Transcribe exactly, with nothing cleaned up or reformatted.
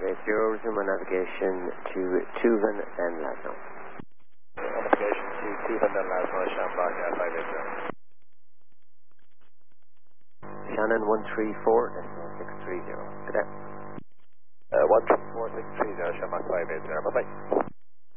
eight zero, resume on navigation to Tuvan and Lasno. Navigation to Tuvan and Lasno, Shambach at five eight zero. Shannon one three four, six three zero. Good day. Uh, one three four six three zero, Shambach five eight zero. Bye-bye.